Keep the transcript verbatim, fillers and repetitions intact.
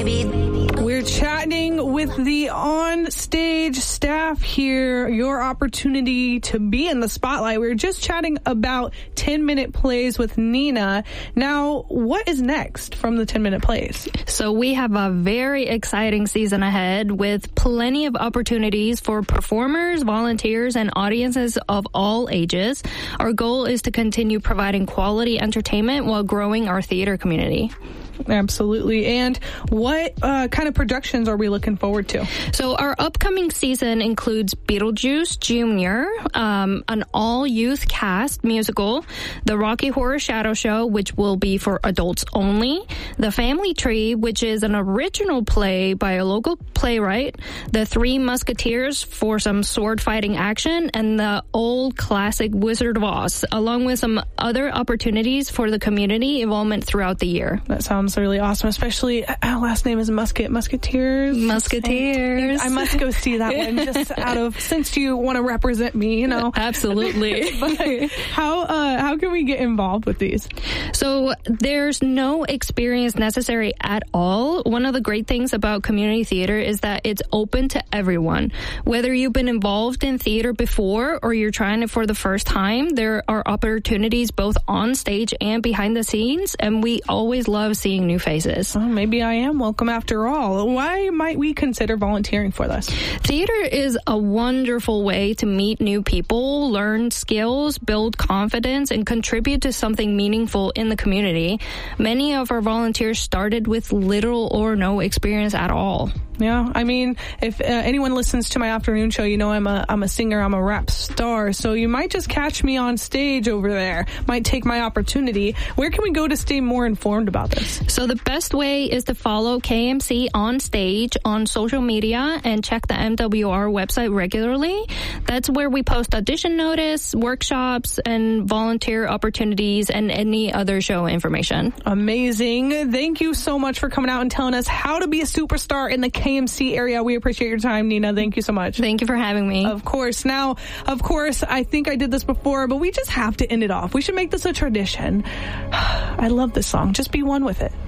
baby. We're chatting with the on-stage staff here. Your opportunity to be in the spotlight. We were just chatting about ten-minute plays with Nina. Now, what is next from the ten-minute plays? So we have a very exciting season ahead with plenty of opportunities for performers, volunteers, and audiences of all ages. Our goal is to continue providing quality entertainment while growing our theater community. Absolutely. And what uh, kind of productions are we looking forward to? So our upcoming season includes Beetlejuice Junior, um, an all-youth cast musical, the Rocky Horror Shadow Show, which will be for adults only, The Family Tree, which is an original play by a local playwright, The Three Musketeers for some sword-fighting action, and the old classic Wizard of Oz, along with some other opportunities for the community involvement throughout the year. That sounds really awesome, especially our last name is Musket. Musketeers. Musketeers. I must go see that one just out of, since you want to represent me, you know. Absolutely. But how, uh, how can we get involved with these? So there's no experience necessary at all. One of the great things about community theater is that it's open to everyone. Whether you've been involved in theater before or you're trying it for the first time, there are opportunities both on stage and behind the scenes, and we always love seeing new faces. Well, maybe I am welcome after all. Why might we consider volunteering for this? Theater is a wonderful way to meet new people, learn skills, build confidence, and contribute to something meaningful in the community. Many of our volunteers started with little or no experience at all. Yeah, I mean, if uh, anyone listens to my afternoon show, you know I'm a I'm a singer, I'm a rap star, so you might just catch me on stage over there. Might take my opportunity. Where can we go to stay more informed about this? So the best way is to follow K M C on stage on social media and check the M W R website regularly. That's where we post audition notice, workshops, and volunteer opportunities, and any other show information. Amazing. Thank you so much for coming out and telling us how to be a superstar in the K M C area. We appreciate your time, Nina. Thank you so much. Thank you for having me. Of course. Now, of course, I think I did this before, but we just have to end it off. We should make this a tradition. I love this song. Just be one with it.